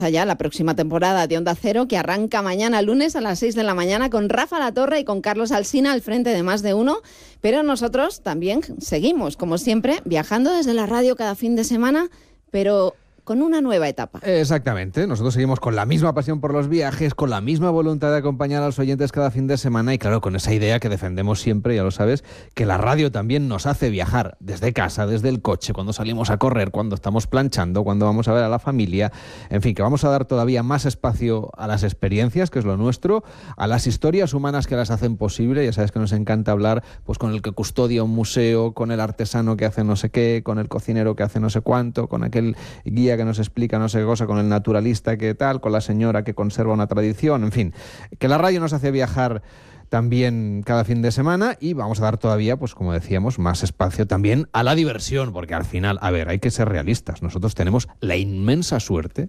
Ya la próxima temporada de Onda Cero, que arranca mañana lunes a las 6 de la mañana con Rafa Latorre y con Carlos Alsina al frente de Más de Uno, pero nosotros también seguimos, como siempre, viajando desde la radio cada fin de semana, pero con una nueva etapa. Exactamente, nosotros seguimos con la misma pasión por los viajes, con la misma voluntad de acompañar a los oyentes cada fin de semana y claro, con esa idea que defendemos siempre, ya lo sabes, que la radio también nos hace viajar desde casa, desde el coche, cuando salimos a correr, cuando estamos planchando, cuando vamos a ver a la familia, en fin, que vamos a dar todavía más espacio a las experiencias, que es lo nuestro, a las historias humanas que las hacen posible. Ya sabes que nos encanta hablar pues con el que custodia un museo, con el artesano que hace no sé qué, con el cocinero que hace no sé cuánto, con aquel guía que nos explica no sé qué cosa, con el naturalista que tal, con la señora que conserva una tradición, en fin, que la radio nos hace viajar también cada fin de semana y vamos a dar todavía, pues como decíamos, más espacio también a la diversión, porque al final, a ver, hay que ser realistas. Nosotros tenemos la inmensa suerte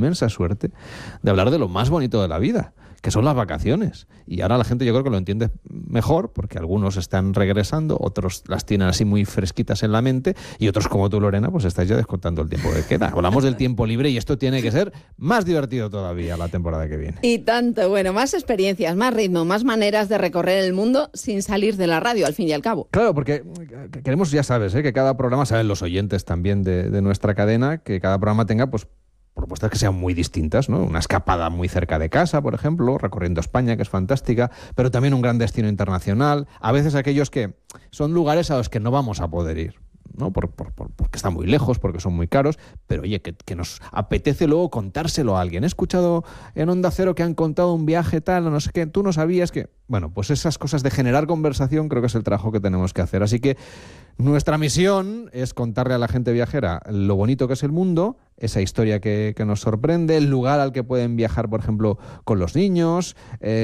de hablar de lo más bonito de la vida, que son las vacaciones. Y ahora la gente yo creo que lo entiende mejor, porque algunos están regresando, otros las tienen así muy fresquitas en la mente, y otros como tú, Lorena, pues estáis ya descontando el tiempo que queda. Hablamos del tiempo libre y esto tiene que ser más divertido todavía la temporada que viene. Y tanto, bueno, más experiencias, más ritmo, más maneras de recorrer el mundo sin salir de la radio, al fin y al cabo. Claro, porque queremos, ya sabes, que cada programa, saben los oyentes también de nuestra cadena, que cada programa tenga, pues, propuestas que sean muy distintas, ¿no? Una escapada muy cerca de casa, por ejemplo, recorriendo España, que es fantástica, pero también un gran destino internacional. A veces aquellos que son lugares a los que no vamos a poder ir, ¿no? Porque están muy lejos, porque son muy caros, pero oye, que nos apetece luego contárselo a alguien. He escuchado en Onda Cero que han contado un viaje tal, o no sé qué, tú no sabías que... Bueno, pues esas cosas de generar conversación creo que es el trabajo que tenemos que hacer. Así que nuestra misión es contarle a la gente viajera lo bonito que es el mundo, esa historia que nos sorprende, el lugar al que pueden viajar, por ejemplo, con los niños,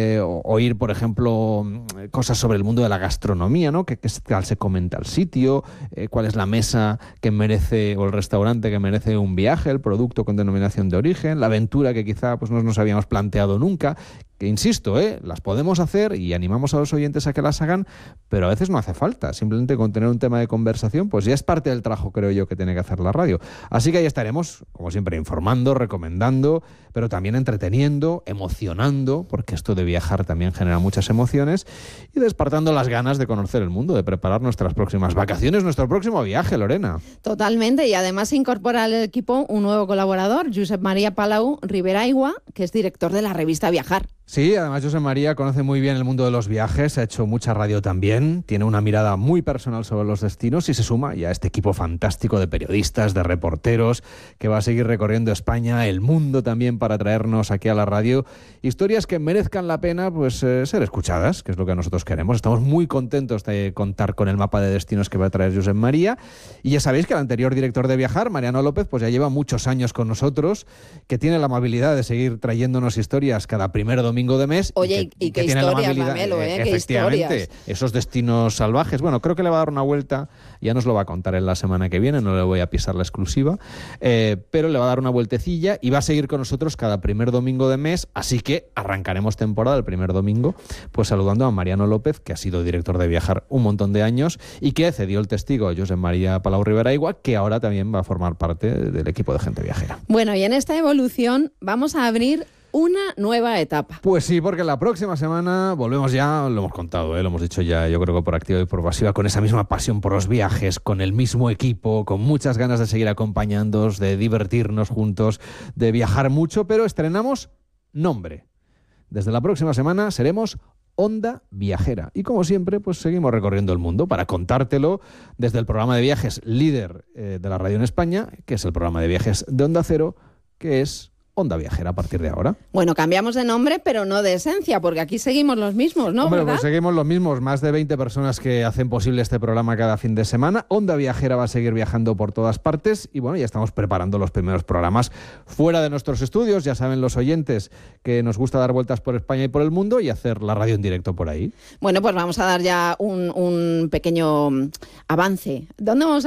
oír, por ejemplo, cosas sobre el mundo de la gastronomía, ¿no? ¿Qué tal se come en tal sitio? ¿Cuál es la mesa que merece, o el restaurante que merece un viaje? El producto con denominación de origen, la aventura que quizá pues, no nos habíamos planteado nunca. Que insisto, las podemos hacer y animamos a los oyentes a que las hagan, pero a veces no hace falta. Simplemente con tener un tema de conversación, pues ya es parte del trabajo, creo yo, que tiene que hacer la radio. Así que ahí estaremos, como siempre, informando, recomendando, pero también entreteniendo, emocionando, porque esto de viajar también genera muchas emociones, y despertando las ganas de conocer el mundo, de preparar nuestras próximas vacaciones, nuestro próximo viaje, Lorena. Totalmente, y además se incorpora al equipo un nuevo colaborador, Josep María Palau Riberaigua, que es director de la revista Viajar. Sí, además Josep María conoce muy bien el mundo de los viajes, ha hecho mucha radio también, tiene una mirada muy personal sobre los destinos y se suma ya a este equipo fantástico de periodistas, de reporteros, que va a seguir recorriendo España, el mundo también, para traernos aquí a la radio historias que merezcan la pena pues ser escuchadas, que es lo que nosotros queremos. Estamos muy contentos de contar con el mapa de destinos que va a traer Josep María, y ya sabéis que el anterior director de Viajar, Mariano López, pues ya lleva muchos años con nosotros, que tiene la amabilidad de seguir trayéndonos historias cada primer domingo de mes. Oye, y qué historias, Lamelo, efectivamente, esos destinos salvajes. Bueno, creo que le va a dar una vuelta, ya nos lo va a contar en la semana que viene, no le voy a pisar la exclusiva, pero le va a dar una vueltecilla y va a seguir con nosotros cada primer domingo de mes, así que arrancaremos temporada el primer domingo, pues saludando a Mariano López, que ha sido director de Viajar un montón de años y que cedió el testigo a Josep María Palau Riberaigua, que ahora también va a formar parte del equipo de Gente Viajera. Bueno, y en esta evolución vamos a abrir una nueva etapa. Pues sí, porque la próxima semana volvemos ya, lo hemos contado, lo hemos dicho ya, yo creo que por activa y por pasiva, con esa misma pasión por los viajes, con el mismo equipo, con muchas ganas de seguir acompañándoos, de divertirnos juntos, de viajar mucho, pero estrenamos nombre. Desde la próxima semana seremos Onda Viajera. Y como siempre, pues seguimos recorriendo el mundo para contártelo desde el programa de viajes líder de la radio en España, que es el programa de viajes de Onda Cero, que es Onda Viajera a partir de ahora. Bueno, cambiamos de nombre, pero no de esencia, porque aquí seguimos los mismos, ¿no? Hombre, ¿verdad? Pues seguimos los mismos, más de 20 personas que hacen posible este programa cada fin de semana. Onda Viajera va a seguir viajando por todas partes y bueno, ya estamos preparando los primeros programas fuera de nuestros estudios. Ya saben los oyentes que nos gusta dar vueltas por España y por el mundo y hacer la radio en directo por ahí. Bueno, pues vamos a dar ya un pequeño avance. ¿Dónde vamos a ir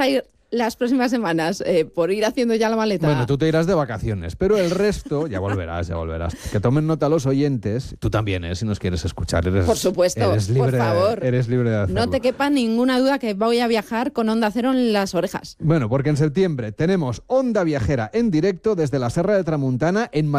las próximas semanas por ir haciendo ya la maleta. Bueno, tú te irás de vacaciones, pero el resto ya volverás. Que tomen nota los oyentes. Tú también, si nos quieres escuchar. Por supuesto, por favor. Eres libre de hacerlo. No te quepa ninguna duda que voy a viajar con Onda Cero en las orejas. Bueno, porque en septiembre tenemos Onda Viajera en directo desde la Serra de Tramuntana en